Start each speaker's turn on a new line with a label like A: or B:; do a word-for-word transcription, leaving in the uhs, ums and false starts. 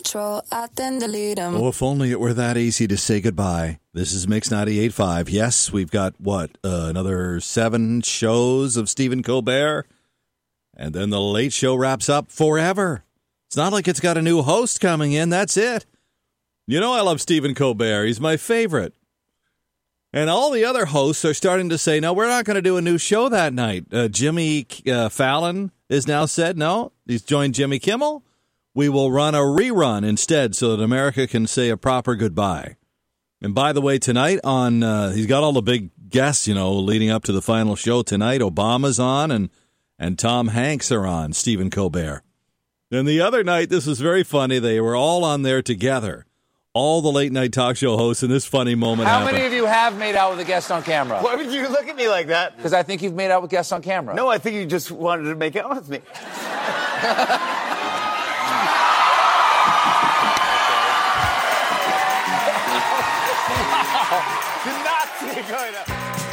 A: patrol, I then delete them.
B: Oh, if only it were that easy to say goodbye. This is Mix ninety-eight point five. Yes, we've got, what, uh, another seven shows of Stephen Colbert? And then the Late Show wraps up forever. It's not like it's got a new host coming in. That's it. You know I love Stephen Colbert. He's my favorite. And all the other hosts are starting to say, no, we're not going to do a new show that night. Uh, Jimmy uh, Fallon is now said, no, he's joined Jimmy Kimmel. We will run a rerun instead so that America can say a proper goodbye. And by the way, tonight on, uh, he's got all the big guests, you know, leading up to the final show tonight. Obama's on and, and Tom Hanks are on, Stephen Colbert. And the other night, this was very funny. They were all on there together. All the late night talk show hosts in this funny moment.
C: How
B: happened.
C: many of you have made out with a guest on camera?
D: Why would you look at me like that?
C: Because I think you've made out with guests on camera.
D: No, I think you just wanted to make out with me. Did not see it going up.